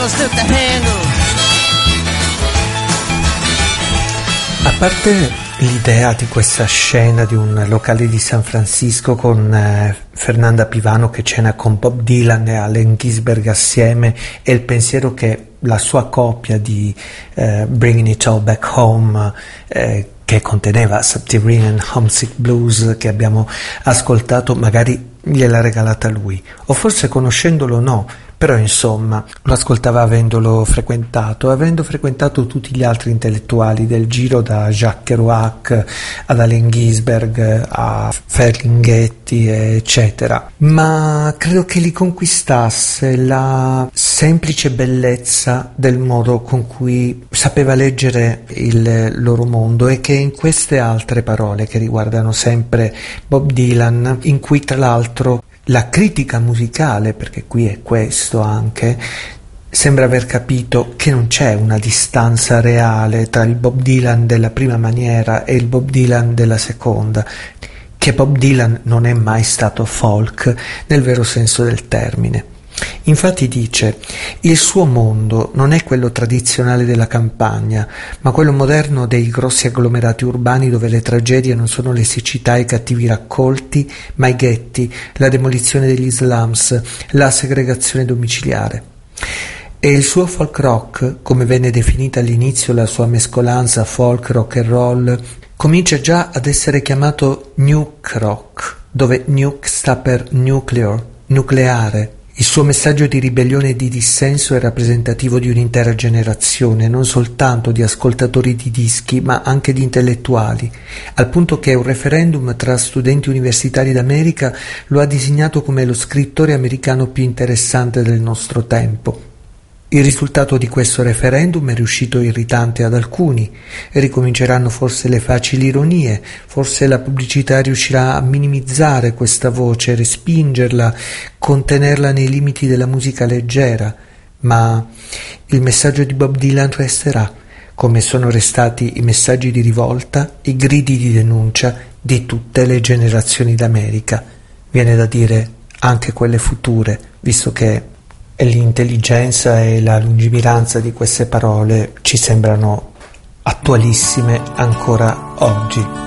took the handle. A parte l'idea di questa scena di un locale di San Francisco con Fernanda Pivano che cena con Bob Dylan e Allen Ginsberg assieme, e il pensiero che la sua copia di Bringing It All Back Home, che conteneva Subterranean Homesick Blues che abbiamo ascoltato, magari gliel'ha regalata lui, o forse conoscendolo no, però insomma lo ascoltava avendo frequentato tutti gli altri intellettuali del giro, da Jacques Kerouac ad Allen Ginsberg a Ferlinghetti eccetera, ma credo che li conquistasse la semplice bellezza del modo con cui sapeva leggere il loro mondo, e che in queste altre parole che riguardano sempre Bob Dylan, in cui tra l'altro la critica musicale, perché qui è questo anche, sembra aver capito che non c'è una distanza reale tra il Bob Dylan della prima maniera e il Bob Dylan della seconda, che Bob Dylan non è mai stato folk nel vero senso del termine. Infatti dice: il suo mondo non è quello tradizionale della campagna, ma quello moderno dei grossi agglomerati urbani, dove le tragedie non sono le siccità e i cattivi raccolti, ma i ghetti, la demolizione degli slums, la segregazione domiciliare. E il suo folk rock, come venne definita all'inizio la sua mescolanza folk, rock and roll, comincia già ad essere chiamato nuke rock, dove nuke sta per nuclear, nucleare. Il suo messaggio di ribellione e di dissenso è rappresentativo di un'intera generazione, non soltanto di ascoltatori di dischi, ma anche di intellettuali, al punto che un referendum tra studenti universitari d'America lo ha designato come lo scrittore americano più interessante del nostro tempo. Il risultato di questo referendum è riuscito irritante ad alcuni, e ricominceranno forse le facili ironie, forse la pubblicità riuscirà a minimizzare questa voce, respingerla, contenerla nei limiti della musica leggera, ma il messaggio di Bob Dylan resterà, come sono restati i messaggi di rivolta, i gridi di denuncia di tutte le generazioni d'America, viene da dire anche quelle future, visto che e l'intelligenza e la lungimiranza di queste parole ci sembrano attualissime ancora oggi.